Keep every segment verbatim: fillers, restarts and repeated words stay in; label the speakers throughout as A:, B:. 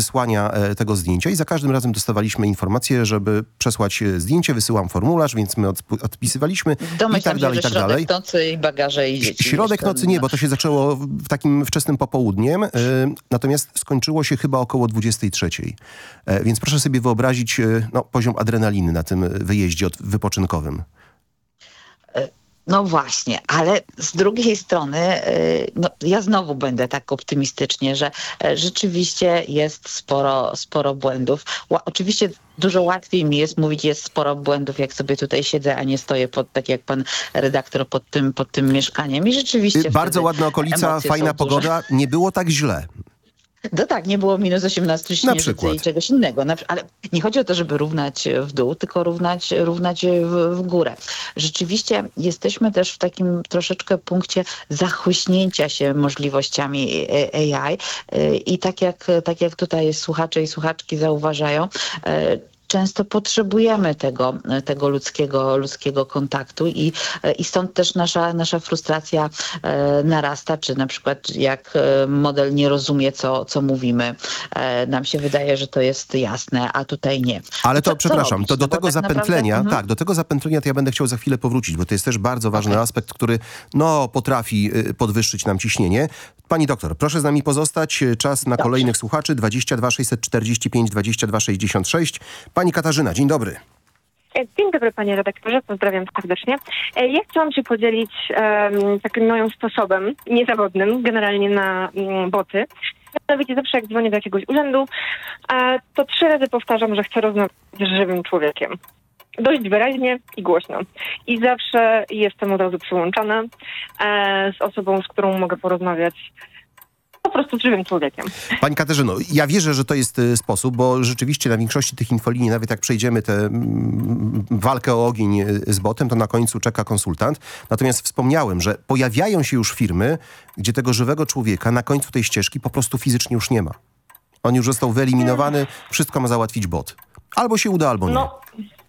A: przesłania e, tego zdjęcia i za każdym razem dostawaliśmy informację, żeby przesłać zdjęcie, wysyłam formularz, więc my odp- odpisywaliśmy i tak dalej, i tak dalej.
B: Środek nocy i bagaże i dzieci.
A: Środek nocy nie, bo to się zaczęło w takim wczesnym popołudniem, y, natomiast skończyło się chyba około dwudziestej trzeciej. E, więc proszę sobie wyobrazić y, no, poziom adrenaliny na tym wyjeździe od, wypoczynkowym.
B: No właśnie, ale z drugiej strony no, ja znowu będę tak optymistycznie, że rzeczywiście jest sporo, sporo błędów. Ła- oczywiście dużo łatwiej mi jest mówić, jest sporo błędów, jak sobie tutaj siedzę, a nie stoję pod, tak jak pan redaktor pod tym, pod tym mieszkaniem. I rzeczywiście
A: bardzo ładna okolica, fajna pogoda, nie było tak źle.
B: No tak, nie było minus osiemnaście śnieżycy i czegoś innego. Ale nie chodzi o to, żeby równać w dół, tylko równać, równać w, w górę. Rzeczywiście jesteśmy też w takim troszeczkę punkcie zachłyśnięcia się możliwościami A I i tak jak, tak jak tutaj słuchacze i słuchaczki zauważają, często potrzebujemy tego, tego ludzkiego, ludzkiego kontaktu i, i stąd też nasza, nasza frustracja e, narasta, czy na przykład jak model nie rozumie, co, co mówimy. E, nam się wydaje, że to jest jasne, a tutaj nie.
A: Ale to,
B: co,
A: przepraszam,
B: co
A: to do
B: no
A: tego
B: tak
A: zapętlenia,
B: naprawdę,
A: tak, do tego zapętlenia to ja będę chciał za chwilę powrócić, bo to jest też bardzo ważny okay. aspekt, który no, potrafi podwyższyć nam ciśnienie. Pani doktor, proszę z nami pozostać. Czas na Dobrze. kolejnych słuchaczy. dwadzieścia dwa sześćset czterdzieści pięć dwadzieścia dwa sześćdziesiąt sześć. Pani Katarzyna, dzień dobry.
C: Dzień dobry panie redaktorze, pozdrawiam serdecznie. Ja chciałam się podzielić um, takim moim sposobem niezawodnym, generalnie na um, boty. Mianowicie zawsze jak dzwonię do jakiegoś urzędu, a to trzy razy powtarzam, że chcę rozmawiać z żywym człowiekiem. Dość wyraźnie i głośno. I zawsze jestem od razu przyłączana e, z osobą, z którą mogę porozmawiać po prostu z żywym człowiekiem.
A: Pani Katarzyno, ja wierzę, że to jest y, sposób, bo rzeczywiście na większości tych infolinii, nawet jak przejdziemy tę mm, walkę o ogień y, z botem, to na końcu czeka konsultant. Natomiast wspomniałem, że pojawiają się już firmy, gdzie tego żywego człowieka na końcu tej ścieżki po prostu fizycznie już nie ma. On już został wyeliminowany, wszystko ma załatwić bot. Albo się uda, albo nie.
C: No.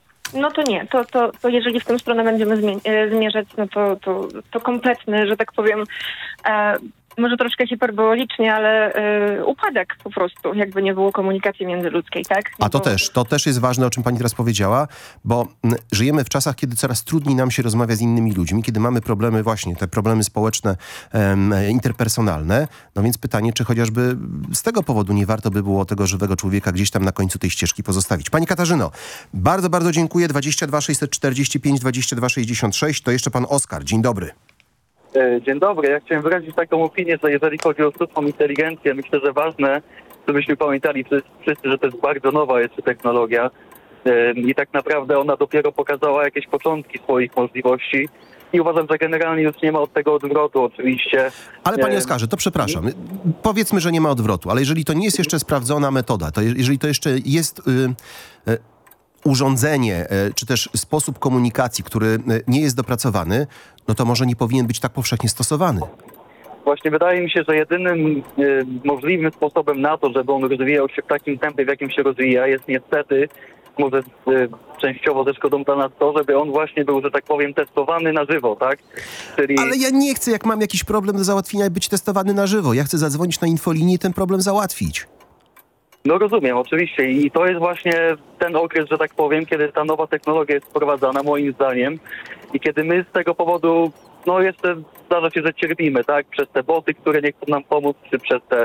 C: No to nie, to, to, to jeżeli w tę stronę będziemy zmie- zmierzać, no to, to, to kompletny, że tak powiem, e, może troszkę hiperbolicznie, ale e, upadek po prostu, jakby nie było komunikacji międzyludzkiej, tak? No
A: A to
C: bo...
A: też, to też jest ważne, o czym pani teraz powiedziała, bo m, żyjemy w czasach, kiedy coraz trudniej nam się rozmawia z innymi ludźmi, kiedy mamy problemy właśnie, te problemy społeczne, em, interpersonalne. No więc pytanie, czy chociażby z tego powodu nie warto by było tego żywego człowieka gdzieś tam na końcu tej ścieżki pozostawić. Pani Katarzyno, bardzo, bardzo dziękuję. dwadzieścia dwa sześćset czterdzieści pięć dwadzieścia dwa sześćdziesiąt sześć. To jeszcze pan Oskar. Dzień dobry.
D: Dzień dobry. Ja chciałem wyrazić taką opinię, że jeżeli chodzi o sztuczną inteligencję, myślę, że ważne, żebyśmy pamiętali wszyscy, że to jest bardzo nowa jeszcze technologia i tak naprawdę ona dopiero pokazała jakieś początki swoich możliwości i uważam, że generalnie już nie ma od tego odwrotu oczywiście.
A: Ale panie Oskarze, to przepraszam. Powiedzmy, że nie ma odwrotu, ale jeżeli to nie jest jeszcze sprawdzona metoda, to jeżeli to jeszcze jest... Yy, yy, urządzenie, czy też sposób komunikacji, który nie jest dopracowany, no to może nie powinien być tak powszechnie stosowany.
D: Właśnie wydaje mi się, że jedynym y, możliwym sposobem na to, żeby on rozwijał się w takim tempie, w jakim się rozwija, jest niestety, może y, częściowo ze szkodą dla nas to, żeby on właśnie był, że tak powiem, testowany na żywo, tak? Czyli...
A: Ale ja nie chcę, jak mam jakiś problem do załatwienia, być testowany na żywo. Ja chcę zadzwonić na infolinię i ten problem załatwić.
D: No rozumiem, oczywiście. I to jest właśnie ten okres, że tak powiem, kiedy ta nowa technologia jest wprowadzana, moim zdaniem. I kiedy my z tego powodu, no jeszcze zdarza się, że cierpimy, tak? Przez te boty, które nie chcą nam pomóc, czy przez te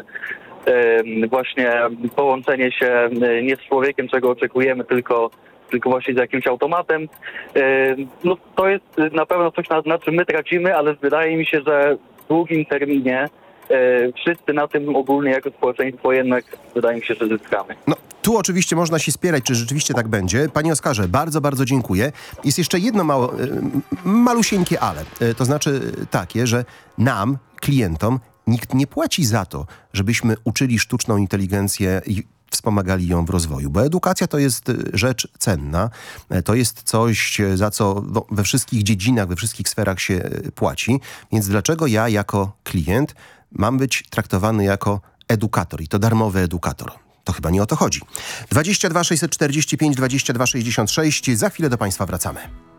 D: e, właśnie połączenie się nie z człowiekiem, czego oczekujemy, tylko, tylko właśnie z jakimś automatem. E, no to jest na pewno coś, na, na czym my tracimy, ale wydaje mi się, że w długim terminie E, wszyscy na tym ogólnie jako społeczeństwo jednak wydaje mi się, że zyskamy.
A: No, tu oczywiście można się spierać, czy rzeczywiście tak będzie. Panie Oskarze, bardzo, bardzo dziękuję. Jest jeszcze jedno mało, malusieńkie ale. To znaczy takie, że nam, klientom, nikt nie płaci za to, żebyśmy uczyli sztuczną inteligencję i wspomagali ją w rozwoju, bo edukacja to jest rzecz cenna, to jest coś, za co no, we wszystkich dziedzinach, we wszystkich sferach się płaci, więc dlaczego ja jako klient mam być traktowany jako edukator i to darmowy edukator? To chyba nie o to chodzi. dwadzieścia dwa sześćset czterdzieści pięć dwadzieścia dwa sześćdziesiąt sześć. Za chwilę do państwa wracamy.